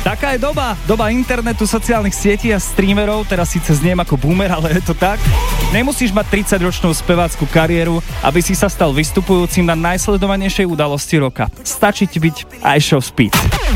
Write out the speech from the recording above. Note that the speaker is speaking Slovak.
Taká je doba internetu, sociálnych sietí a streamerov, teraz síce zniem ako boomer, ale je to tak. Nemusíš mať 30-ročnú spevácku kariéru, aby si sa stal vystupujúcim na najsledovanejšej udalosti roka. Stačí ti byť I Show Speed.